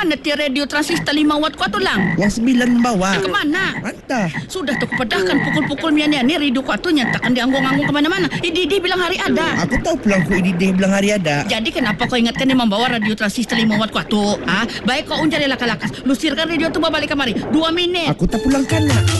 Kemana ti radio transistor 5 watt ko ato lang? Yang 9 bawah. Kemana? Mantah. Sudah tu kepedakan pukul-pukul mian ni radio ko ato yang takkan dianggung-anggung kemana-mana. Ididi bilang hari ada. Aku tahu pulang ku ini bilang hari ada. Jadi kenapa kau ingatkan dia membawa radio transistor 5 watt ko ato? Baik kau unjari lakas-lakas. Lusirkan radio tu balik kemari. 2 minit. Aku tak pulangkan nak.